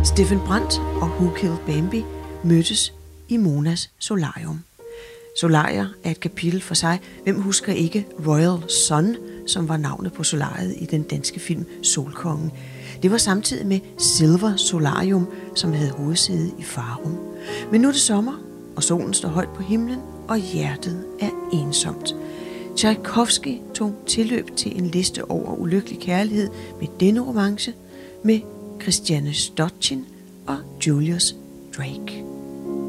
Steffen Brandt og Who Killed Bambi mødtes i Monas solarium. Solarier er et kapitel for sig. Hvem husker ikke Royal Sun, som var navnet på solariet i den danske film Solkongen? Det var samtidig med Silver Solarium, som havde hovedsæde i Farum. Men nu er det sommer, og solen står højt på himlen, og hjertet er ensomt. Tchaikovsky tog tilløb til en liste over ulykkelig kærlighed med denne romance med Christiane Stochin og Julius Drake.